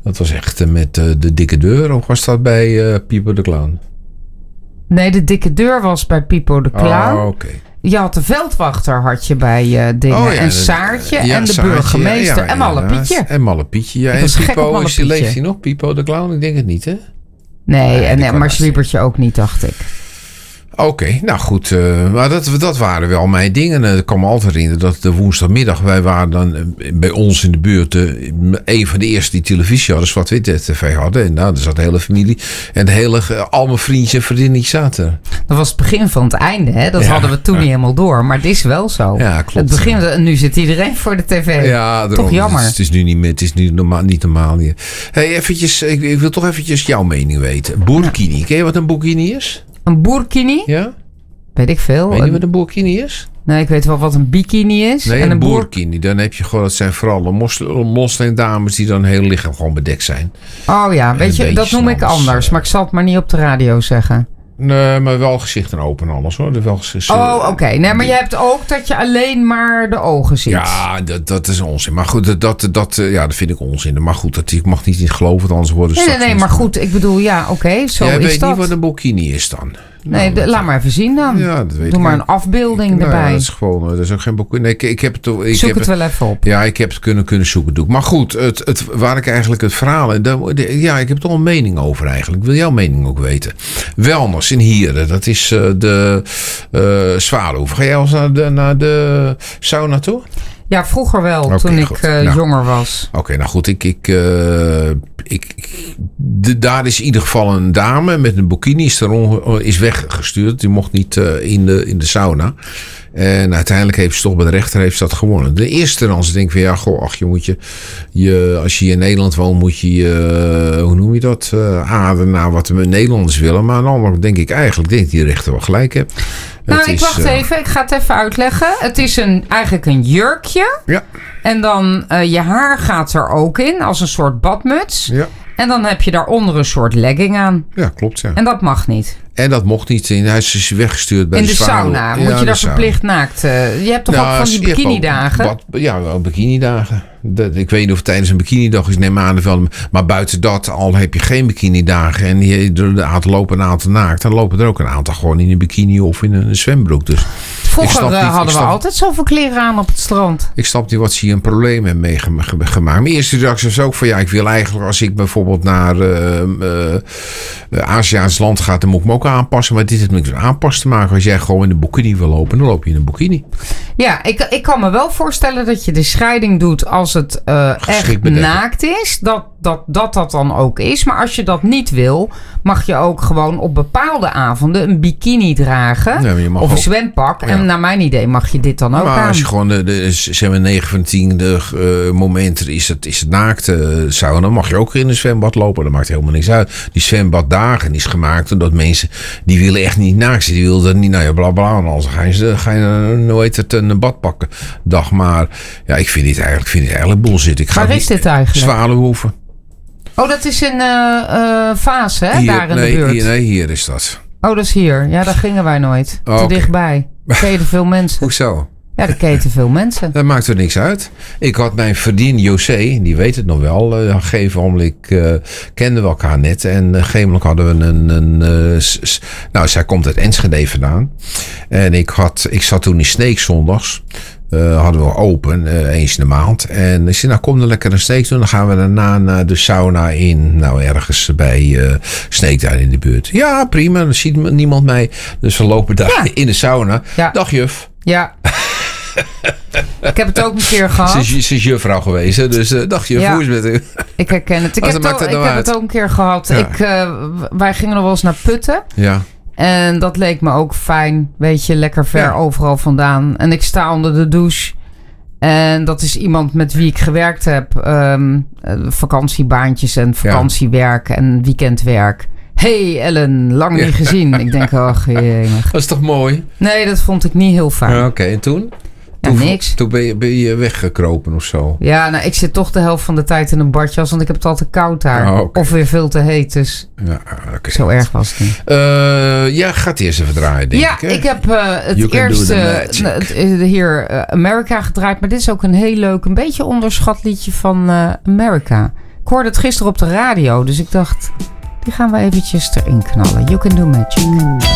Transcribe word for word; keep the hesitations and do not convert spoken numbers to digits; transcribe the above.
Dat was echt uh, met uh, de dikke deur. Of was dat bij uh, Pipo de Clown? Nee, de dikke deur was bij Pipo de Clown. Oh, oké. Okay. Je had de veldwachter had je bij uh, dingen. Oh, ja, en Saartje ja, en de Saartje, burgemeester. Ja, ja, en Malle Pietje. En Malle Pietje. Ja. En Pipo, is, leeft hij nog? Pipo de Clown? Ik denk het niet, hè? Nee, nee en, en maar Sliebertje ook niet, dacht ik. Oké, okay, nou goed. Uh, maar dat, dat waren wel mijn dingen. Ik kan me altijd herinneren dat de woensdagmiddag... wij waren dan uh, bij ons in de buurt... Uh, een van de eerste die televisie hadden... zwart-wit tv hadden. En nou, er zat de hele familie... en de hele, uh, al mijn vriendjes en vriendinnen zaten. Dat was het begin van het einde, hè? Dat ja, hadden we toen ja. niet helemaal door. Maar het is wel zo. Ja, klopt. Het begin, uh, nu zit iedereen voor de tv. Ja, daarom, toch jammer. Het is, het is nu niet meer... Het is nu normaal, niet normaal hier. Hey, eventjes... Ik, ik wil toch eventjes jouw mening weten. Burkini. Ja. Ken je wat een burkini is? Een burkini? Ja. Weet ik veel. Weet je wat een burkini is? Nee, ik weet wel wat een bikini is. Nee, en een burkini. Dan heb je gewoon, dat zijn vooral moslimdames die dan heel lichaam gewoon bedekt zijn. Oh ja, weet je, dat noem ik anders. Maar ik zal het maar niet op de radio zeggen. Nee, maar wel gezicht en open alles hoor. Er wel gezicht, oh, oké. Okay. Nee, maar je hebt ook dat je alleen maar de ogen ziet. Ja, dat, dat is onzin. Maar goed, dat, dat, dat, ja, dat vind ik onzin. Maar goed, dat, ik mag niet in geloven, anders worden ze. Nee, nee, nee, maar goed. Ik bedoel, ja, oké, okay, zo Jij is weet dat. niet wat een burkini is dan. Nee, nou, de, laat maar even zien dan. Ja, dat weet Doe ik maar niet. een afbeelding ik, erbij. Nou, dat is gewoon, dat is ook geen burkini. Nee, ik, ik heb het, ik Zoek heb het wel even op. Ja, ik heb het kunnen, kunnen zoeken. Doe. Maar goed, het, het, waar ik eigenlijk het verhaal... De, de, ja, ik heb toch een mening over eigenlijk. Ik wil jouw mening ook weten. Wellness in Hieren, dat is uh, de uh, Zwaluw. Ga jij al eens naar de, naar de sauna toe? Ja, vroeger wel, okay, toen ik uh, nou, jonger was. Oké, okay, nou goed, ik, ik, uh, ik, de, daar is in ieder geval een dame met een bikini is, er on, is weggestuurd. Die mocht niet uh, in, de, in de sauna. En uiteindelijk heeft ze toch bij de rechter heeft ze dat gewonnen. De eerste dan, ze denken van ja, goh, ach, je moet je, je als je in Nederland woont, moet je, uh, hoe noem je dat, uh, aderen naar wat de Nederlanders willen. Maar dan andere denk ik eigenlijk, denk ik die rechter wel gelijk heb. Nou, het ik is, wacht uh, even. Ik ga het even uitleggen. Het is een, eigenlijk een jurkje. Ja. En dan uh, je haar gaat er ook in, als een soort badmuts. Ja. En dan heb je daaronder een soort legging aan. Ja, klopt, ja. En dat mag niet. En dat mocht niet. Hij is dus weggestuurd bij in de, de sauna. Moet ja, je daar verplicht naakt. Uh, je hebt toch nou, ook van die bikinidagen? Ja, wel bikinidagen. Dat, ik weet niet of het tijdens een bikinidag is. Neem aan wel. Maar buiten dat, al heb je geen bikinidagen. En je, er aantal lopen een aantal naakt. Dan lopen er ook een aantal gewoon in een bikini of in een zwembroek. Dus vroeger niet, hadden we altijd zoveel kleren aan op het strand. Ik snap niet wat ze hier een probleem hebben meegemaakt. Mijn eerste reactie was ook van ja, ik wil eigenlijk als ik bijvoorbeeld naar uh, uh, Aziatisch land ga, dan moet ik me ook aanpassen. Maar dit heeft niks met aanpassen te maken. Als jij gewoon in een bikini wil lopen, dan loop je in een bikini. Ja, ik, ik kan me wel voorstellen dat je de scheiding doet als het uh, echt bedekken. naakt is. Dat, dat, dat dat dan ook is. Maar als je dat niet wil, mag je ook gewoon op bepaalde avonden een bikini dragen. Ja, of een ook, zwempak. Ja. En naar mijn idee mag je dit dan ook maar aan. Als je gewoon de, de zeg maar negen van tien de, uh, momenten is het, is het naakt uh, sauna, dan mag je ook in een zwembad lopen. Dat maakt helemaal niks uit. Die zwembaddagen is gemaakt omdat mensen die willen echt niet naakt zijn. Die willen dat niet, nou ja, bla bla. En dan ga je, ga je nooit het een bad pakken. Dag maar. Ja, ik vind dit eigenlijk, vind dit eigenlijk bullshit. Ik ga Waar is dit eigenlijk? Zwaluwhoeven. Oh, dat is in uh, uh, Vaas, hè? Hier, daar in nee, de buurt. Hier, nee, hier is dat. Oh, dat is hier. Ja, daar gingen wij nooit. Oh, te okay. dichtbij. Daar keten veel mensen. Hoezo? Ja, daar keten veel mensen. Dat maakt er niks uit. Ik had mijn vriendin José, die weet het nog wel. Op een gegeven moment uh, kenden we elkaar net. En op een gegeven moment hadden we een... een uh, s, s, nou, zij komt uit Enschede vandaan. En ik, had, ik zat toen in Sneek zondags. Uh, hadden we open, uh, eens in de maand. En ik zei, nou kom dan lekker naar Sneek doen. Dan gaan we daarna naar de sauna in, nou ergens bij uh, Sneek daar in de buurt. Ja, prima, dan ziet niemand mij. Dus we lopen daar ja. in de sauna. Ja. Dag juf. Ja. Ik heb het ook een keer gehad. Ze is, ze is juffrouw geweest, hè? Dus uh, dag juf, ja. hoe is het met u? Ik herken het. Ik, heb, het ook, het, nou ik heb het ook een keer gehad. Ja. Ik, uh, wij gingen nog wel eens naar Putten. Ja. En dat leek me ook fijn. Weet je, lekker ver ja. overal vandaan. En ik sta onder de douche. En dat is iemand met wie ik gewerkt heb. Um, vakantiebaantjes en vakantiewerk ja. en weekendwerk. Hey Ellen, lang niet ja. gezien. Ik denk, ach jee. Dat is toch mooi? Nee, dat vond ik niet heel fijn. Ja, Oké, okay. En toen? Ja, toen, niks. Toen ben je, ben je weggekropen of zo? Ja, nou, ik zit toch de helft van de tijd in een badjas, want ik heb het altijd koud daar. Oh, okay. Of weer veel te heet, dus ja, okay. zo erg was het niet. Uh, ja, gaat eerst even draaien, denk ja, ik. Ja, ik heb uh, het eerste uh, hier uh, America gedraaid, maar dit is ook een heel leuk, een beetje onderschat liedje van uh, America. Ik hoorde het gisteren op de radio, dus ik dacht, die gaan we eventjes erin knallen. You Can Do Magic.